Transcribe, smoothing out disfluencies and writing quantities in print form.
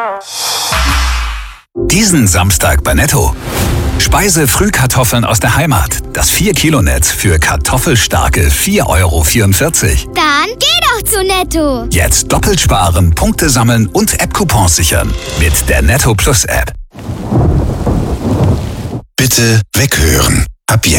Diesen Samstag bei Netto. Speise-Frühkartoffeln aus der Heimat. Das 4-Kilo-Netz für kartoffelstarke 4,44 €. Dann geh doch zu Netto. Jetzt doppelt sparen, Punkte sammeln und App-Coupons sichern. Mit der Netto Plus App. Bitte weghören. Ab jetzt.